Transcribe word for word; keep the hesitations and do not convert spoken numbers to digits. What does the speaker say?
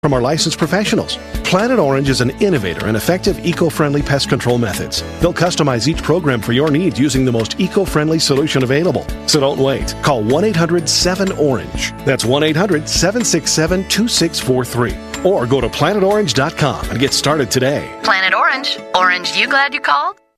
from our licensed professionals. Planet Orange is an innovator and effective eco-friendly pest control methods. They'll customize each program for your needs using the most eco-friendly solution available. So don't wait. Call one eight hundred seven orange. That's one eight hundred seven six seven two six four three. Or go to planet orange dot com and get started today. Planet Orange. Orange, you glad you called?